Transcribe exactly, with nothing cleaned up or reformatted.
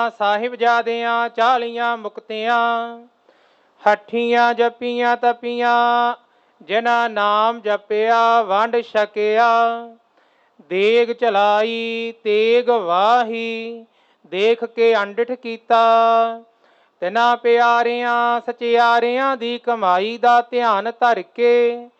ਸਾਹਿਬਜ਼ਾਦਿਆਂ ਚਾਲੀਆਂ ਮੁਕਤਿਆਂ, ਹੱਠੀਆਂ ਜਪੀਆਂ ਤਪੀਆਂ, ਜਿਨ੍ਹਾਂ ਨਾਮ ਜਪਿਆ ਵੰਡ ਛਕਿਆ। ਦੇਗ ਚਲਾਈ ਤੇਗ ਵਾਹੀ, ਦੇਖ ਕੇ ਅੰਡਿਠ ਕੀਤਾ। ਤਿਨਾਂ ਪਿਆਰਿਆਂ ਸਚਿਆਰਿਆਂ ਦੀ ਕਮਾਈ ਦਾ ਧਿਆਨ ਧਰ ਕੇ